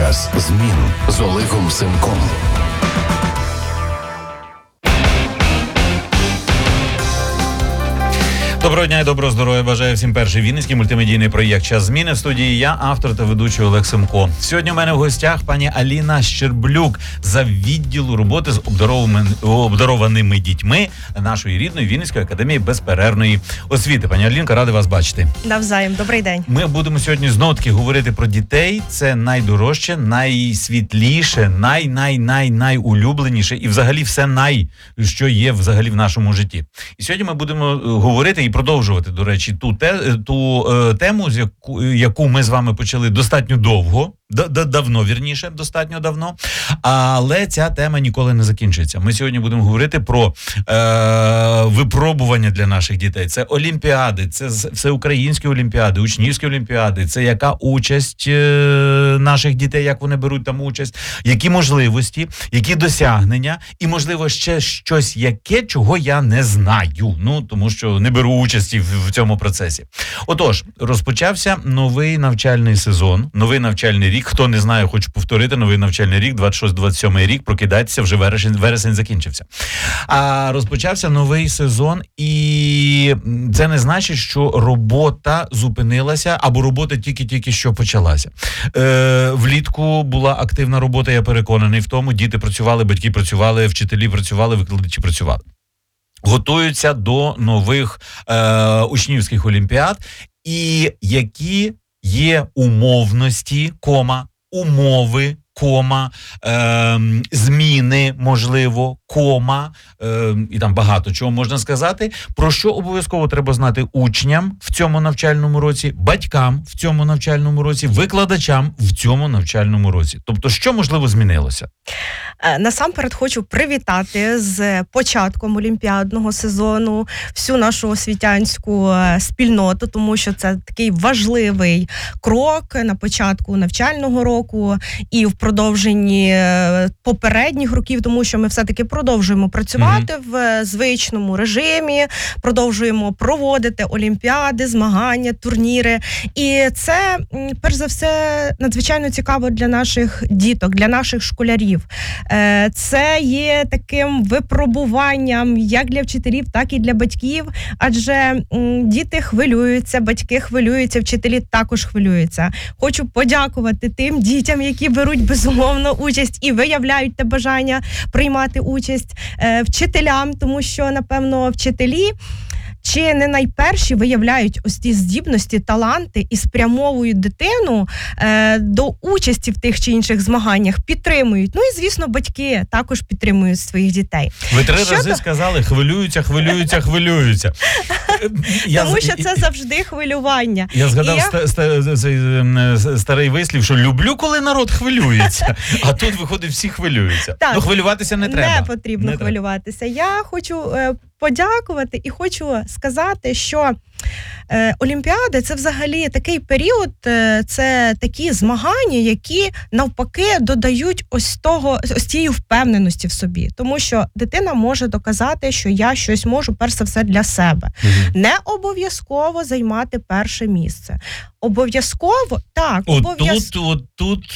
Час змін з Олегом Семком. Доброго дня і доброго здоров'я бажаю всім. Перший вінницький мультимедійний проєкт «Час зміни». В студії я, автор та ведучий Олег Семко. Сьогодні у мене в гостях пані Аліна Щерблюк за відділу роботи з обдарованими дітьми нашої рідної Вінницької академії безперервної освіти. Пані Алінка, радий вас бачити. Навзаєм, добрий день. Ми будемо сьогодні знову-таки говорити про дітей. Це найдорожче, найсвітліше, найулюбленіше і взагалі все що є взагалі в нашому житті. І сьогодні ми будемо говорити і продовжувати, до речі, ту тему, яку ми з вами почали достатньо довго, достатньо давно, але ця тема ніколи не закінчиться. Ми сьогодні будемо говорити про випробування для наших дітей. Це олімпіади, це всеукраїнські олімпіади, учнівські олімпіади, це яка участь наших дітей, як вони беруть там участь, які можливості, які досягнення і, можливо, ще щось чого я не знаю, тому що не беру участі в цьому процесі. Отож, розпочався новий навчальний сезон, новий навчальний рік. Хто не знає, хочу повторити, новий навчальний рік, 26-27 рік, прокидайтеся, вже вересень закінчився. А розпочався новий сезон, і це не значить, що робота зупинилася, або робота тільки що почалася. Влітку була активна робота, я переконаний в тому, діти працювали, батьки працювали, вчителі працювали, викладачі працювали. Готуються до нових учнівських олімпіад, і які є умовності, умови, зміни, можливо, і там багато чого можна сказати, про що обов'язково треба знати учням в цьому навчальному році, батькам в цьому навчальному році, викладачам в цьому навчальному році. Тобто, що, можливо, змінилося? Насамперед хочу привітати з початком олімпіадного сезону всю нашу освітянську спільноту, тому що це такий важливий крок на початку навчального року і в продовженні попередніх років, тому що ми все-таки продовжуємо працювати в звичному режимі, продовжуємо проводити олімпіади, змагання, турніри. І це, перш за все, надзвичайно цікаво для наших діток, для наших школярів. Це є таким випробуванням як для вчителів, так і для батьків, адже діти хвилюються, батьки хвилюються, вчителі також хвилюються. Хочу подякувати тим дітям, які беруть безумовно участь і виявляють те бажання приймати участь, вчителям, тому що, напевно, вчителі чи не найперші виявляють ось ті здібності, таланти і спрямовують дитину до участі в тих чи інших змаганнях, підтримують. Ну і, звісно, батьки також підтримують своїх дітей. Ви 3 рази сказали хвилюються. Тому що це завжди хвилювання. Я згадав старий вислів, що люблю, коли народ хвилюється, а тут, виходить, всі хвилюються. Так, хвилюватися не треба. Не потрібно хвилюватися. Я хочу подякувати і хочу сказати, що олімпіади – це взагалі такий період, це такі змагання, які навпаки додають ось цієї впевненості в собі. Тому що дитина може доказати, що я щось можу, перш за все, для себе. Не обов'язково займати перше місце. Обов'язково, так. Тут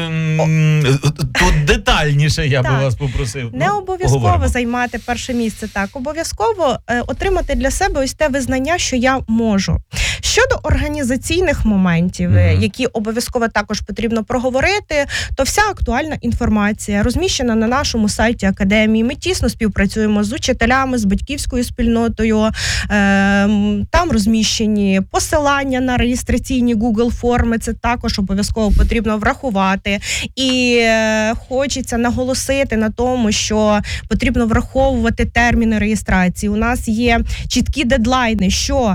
детальніше я би вас попросив. Не обов'язково займати перше місце, так. Обов'язково отримати для себе ось те визнання, що я можу. Щодо організаційних моментів, які обов'язково також потрібно проговорити, то вся актуальна інформація розміщена на нашому сайті Академії. Ми тісно співпрацюємо з учителями, з батьківською спільнотою. Там розміщені посилання на реєстраційні Google форми, це також обов'язково потрібно врахувати. І хочеться наголосити на тому, що потрібно враховувати терміни реєстрації. У нас є чіткі дедлайни, що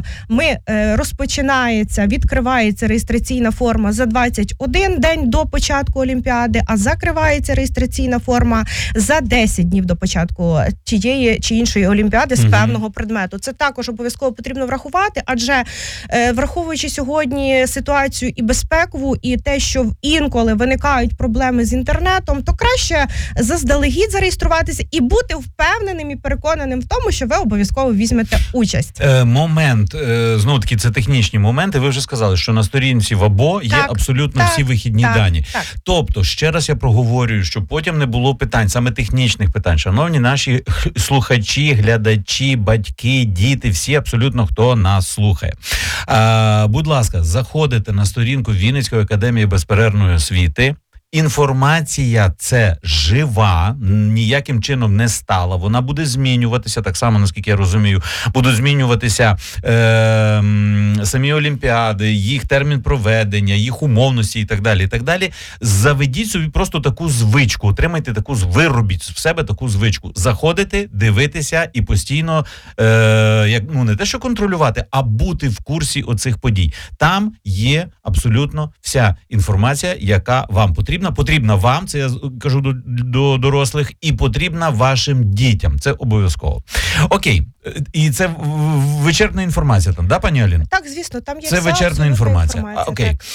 відкривається реєстраційна форма за 21 день до початку олімпіади, а закривається реєстраційна форма за 10 днів до початку тієї чи іншої олімпіади з певного предмету. Це також обов'язково потрібно врахувати, адже враховуючи сьогодні ситуацію і безпекову, і те, що інколи виникають проблеми з інтернетом, то краще заздалегідь зареєструватися і бути впевненим і переконаним в тому, що ви обов'язково візьмете участь. Момент, знову таки, це технічні моменти. Ви вже сказали, що на сторінці в АБО є Так, абсолютно так, всі вихідні так, дані. так. Тобто, ще раз я проговорюю, щоб потім не було питань, саме технічних питань. Шановні наші слухачі, глядачі, батьки, діти, всі абсолютно, хто нас слухає. Будь ласка, заходите на сторінку Вінницької академії безперервної освіти. Інформація це жива, ніяким чином не стала. Вона буде змінюватися, так само, наскільки я розумію, будуть змінюватися самі олімпіади, їх термін проведення, їх умовності і так далі, і так далі. Заведіть собі просто таку звичку, отримайте таку, виробіть в себе таку звичку. Заходити, дивитися і постійно, не те, що контролювати, а бути в курсі оцих подій. Там є абсолютно вся інформація, яка вам потрібна. Потрібна вам, це я кажу до дорослих, і потрібна вашим дітям. Це обов'язково. Окей. І це вичерпна інформація там, да, пані Аліно? Так, звісно, там є це вся вичерпна інформація. Окей. Так.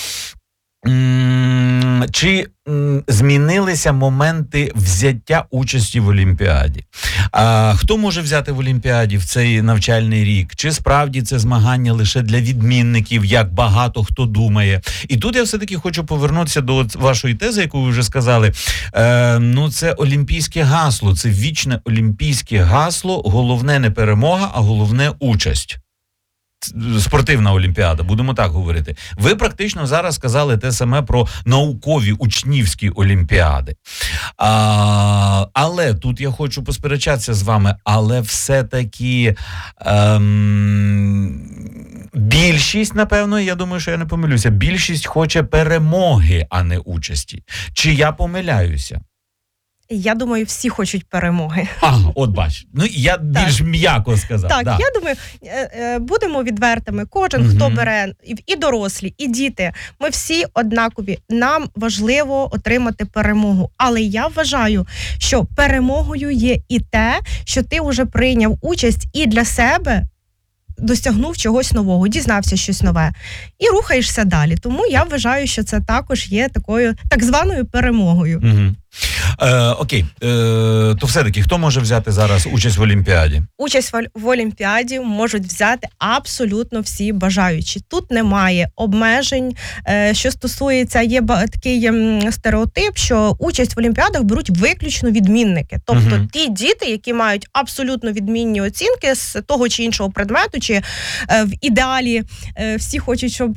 Чи змінилися моменти взяття участі в Олімпіаді? Хто може взяти в Олімпіаді в цей навчальний рік? Чи справді це змагання лише для відмінників, як багато хто думає? І тут я все-таки хочу повернутися до вашої тези, яку ви вже сказали. Це олімпійське гасло, це вічне олімпійське гасло. Головне не перемога, а головне участь. Спортивна олімпіада, будемо так говорити. Ви практично зараз сказали те саме про наукові учнівські олімпіади. Але тут я хочу посперечатися з вами, але все-таки більшість, напевно, я думаю, що я не помилюся, більшість хоче перемоги, а не участі. Чи я помиляюся? Я думаю, всі хочуть перемоги. От бач. Я більш м'яко сказав. Так, да. я думаю, будемо відвертими. Кожен, хто бере, і дорослі, і діти, ми всі однакові. Нам важливо отримати перемогу. Але я вважаю, що перемогою є і те, що ти вже прийняв участь і для себе досягнув чогось нового, дізнався щось нове і рухаєшся далі. Тому я вважаю, що це також є такою так званою перемогою. Угу. Окей, то все-таки хто може взяти зараз участь в Олімпіаді? Участь в Олімпіаді можуть взяти абсолютно всі бажаючі. Тут немає обмежень. Що стосується, є такий стереотип, що участь в Олімпіадах беруть виключно відмінники. Тобто ті діти, які мають абсолютно відмінні оцінки з того чи іншого предмету, чи в ідеалі всі хочуть, щоб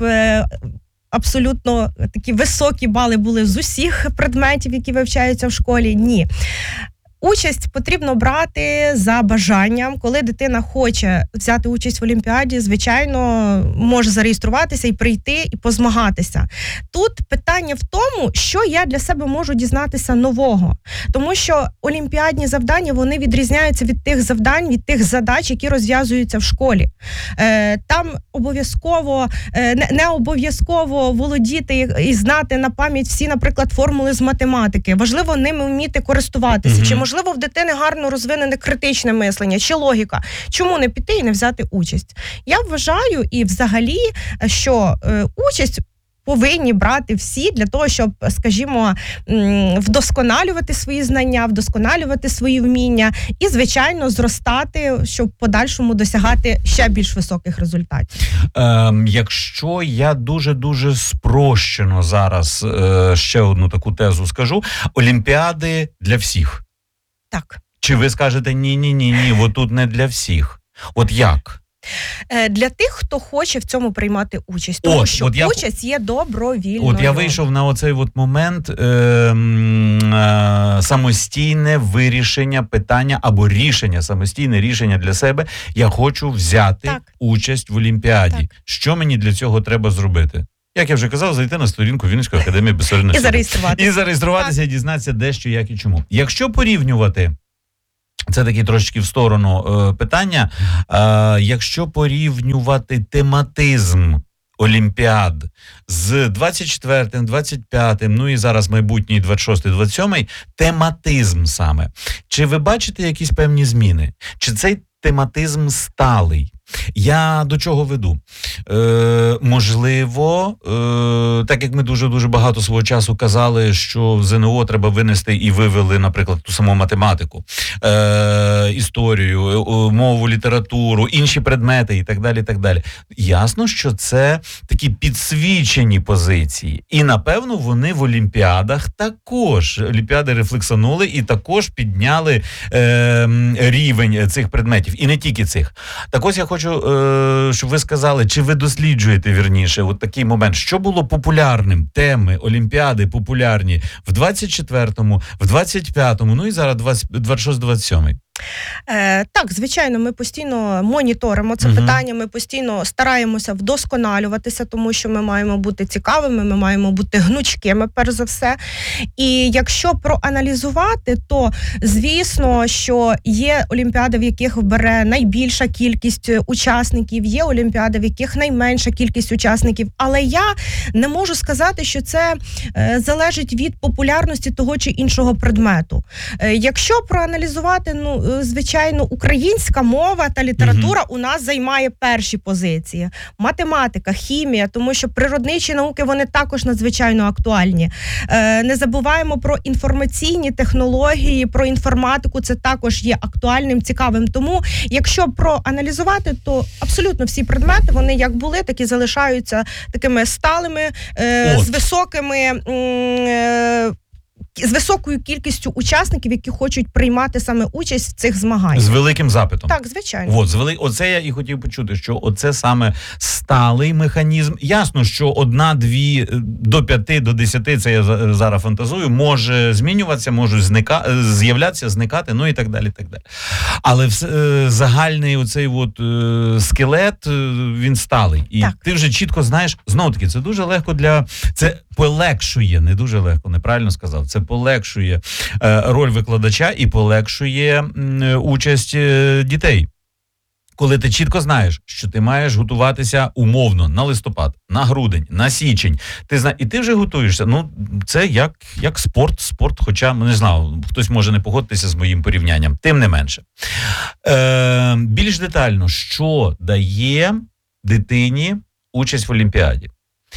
абсолютно такі високі бали були з усіх предметів, які вивчаються в школі. Ні. Участь потрібно брати за бажанням. Коли дитина хоче взяти участь в Олімпіаді, звичайно, може зареєструватися і прийти, і позмагатися. Тут питання в тому, що я для себе можу дізнатися нового. Тому що олімпіадні завдання, вони відрізняються від тих завдань, від тих задач, які розв'язуються в школі. Там обов'язково, не обов'язково володіти і знати на пам'ять всі, наприклад, формули з математики. Важливо ними вміти користуватися. Чи можливо в дитини гарно розвинене критичне мислення, чи логіка. Чому не піти і не взяти участь? Я вважаю і взагалі, що участь повинні брати всі для того, щоб, скажімо, вдосконалювати свої знання, вдосконалювати свої вміння і, звичайно, зростати, щоб в подальшому досягати ще більш високих результатів. Якщо я дуже-дуже спрощено зараз ще одну таку тезу скажу, олімпіади для всіх. Так. Чи ви скажете ні, от тут не для всіх? От як? Для тих, хто хоче в цьому приймати участь. Тому що участь є добровільною. От я вийшов на оцей момент самостійне вирішення питання або самостійне рішення для себе. Я хочу взяти участь в Олімпіаді. Так. Що мені для цього треба зробити? Як я вже казав, зайти на сторінку Вінницької академії безперервної освіти. І зареєструватися, і дізнатися, де, що, як і чому. Якщо порівнювати, це такі трошечки в сторону питання, якщо порівнювати тематизм Олімпіад з 24-м, 25-м, і зараз майбутній 26-й, 27-й, тематизм саме. Чи ви бачите якісь певні зміни? Чи цей тематизм сталий? Я до чого веду? Можливо, так як ми дуже багато свого часу казали, що в ЗНО треба винести і вивели, наприклад, ту саму математику, історію, мову, літературу, інші предмети і так далі, і так далі. Ясно, що це такі підсвічені позиції. І, напевно, вони в олімпіадах також. Олімпіади рефлексанули і також підняли рівень цих предметів. І не тільки цих. Так ось я хочу, щоб ви сказали, чи ви досліджуєте, вірніше, от такий момент, що було популярним, теми, олімпіади популярні в 24-му, в 25-му, ну і зараз 26-27. Так, звичайно, ми постійно моніторимо це питання, ми постійно стараємося вдосконалюватися, тому що ми маємо бути цікавими, ми маємо бути гнучкими, перш за все. І якщо проаналізувати, то, звісно, що є олімпіади, в яких бере найбільша кількість учасників, є олімпіади, в яких найменша кількість учасників, але я не можу сказати, що це залежить від популярності того чи іншого предмету. Якщо проаналізувати, звичайно, українська мова та література у нас займає перші позиції. Математика, хімія, тому що природничі науки, вони також надзвичайно актуальні. Не забуваємо про інформаційні технології, про інформатику, це також є актуальним, цікавим. Тому, якщо проаналізувати, то абсолютно всі предмети, вони як були, так і залишаються такими сталими, з високою кількістю учасників, які хочуть приймати саме участь в цих змаганнях. З великим запитом. Так, звичайно. Оце я і хотів почути, що оце саме сталий механізм. Ясно, що 1, 2, до 5, до 10, це я зараз фантазую, може змінюватися, можуть з'являтися, зникати, ну і так далі, так далі. Але загальний оцей скелет, він сталий. І так. Ти вже чітко знаєш, знову-таки, це дуже легко це полегшує, не дуже легко, неправильно сказав, це полегшує роль викладача і полегшує участь дітей. Коли ти чітко знаєш, що ти маєш готуватися умовно на листопад, на грудень, на січень, і ти вже готуєшся. Це як спорт, хоча, не знаю, хтось може не погодитися з моїм порівнянням, тим не менше. Більш детально, що дає дитині участь в Олімпіаді?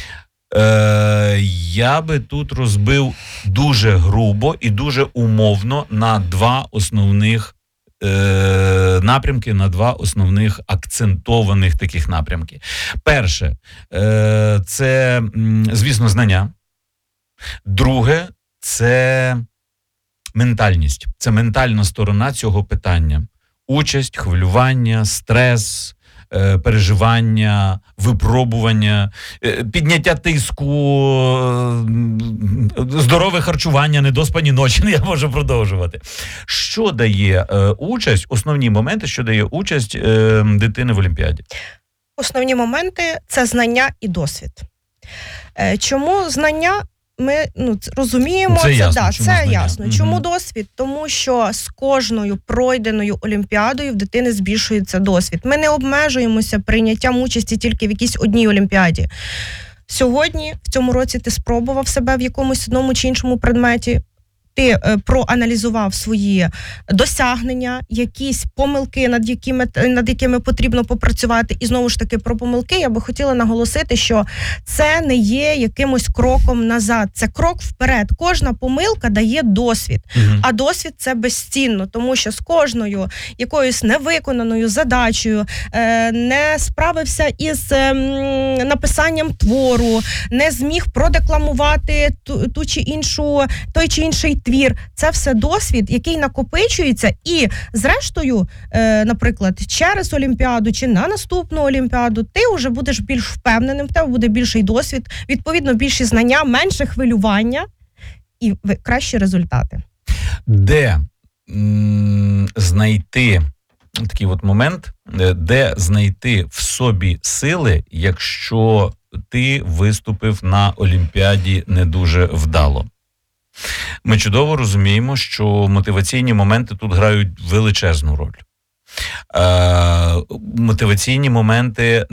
Я би тут розбив дуже грубо і дуже умовно на 2 основних напрямки, на 2 основних акцентованих таких напрямки. Перше, це, звісно, знання. Друге, це ментальність. Це ментальна сторона цього питання. Участь, хвилювання, стрес, переживання, випробування, підняття тиску, здорове харчування, недоспані ночі, я можу продовжувати. Що дає участь, основні моменти, що дає участь дитини в Олімпіаді? Основні моменти – це знання і досвід. Чому знання? Ми розуміємо, це ясно. Чому досвід? Тому що з кожною пройденою олімпіадою в дитини збільшується досвід. Ми не обмежуємося прийняттям участі тільки в якійсь одній олімпіаді. Сьогодні, в цьому році, ти спробував себе в якомусь одному чи іншому предметі, ти проаналізував свої досягнення, якісь помилки, над якими потрібно попрацювати. І знову ж таки про помилки я би хотіла наголосити, що це не є якимось кроком назад, це крок вперед. Кожна помилка дає досвід, а досвід – це безцінно, тому що з кожною якоюсь невиконаною задачею, не справився із написанням твору, не зміг продекламувати той чи інший твір. Це все досвід, який накопичується і, зрештою, наприклад, через Олімпіаду чи на наступну Олімпіаду ти вже будеш більш впевненим, в тебе буде більший досвід, відповідно, більші знання, менше хвилювання і кращі результати. Де знайти такий момент, де знайти в собі сили, якщо ти виступив на Олімпіаді не дуже вдало? Ми чудово розуміємо, що мотиваційні моменти тут грають величезну роль. Мотиваційні моменти